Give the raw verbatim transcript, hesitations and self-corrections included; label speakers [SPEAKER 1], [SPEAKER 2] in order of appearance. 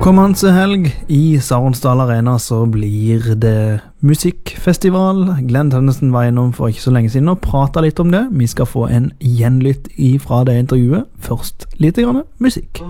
[SPEAKER 1] Kommende helg i Saronsdal Arena så blir det musikkfestival. Glenn Tønnesen var innom for ikke så lenge siden og pratet litt om det. Vi skal få en gjenlytt fra det intervjuet. Først litt grann musikk.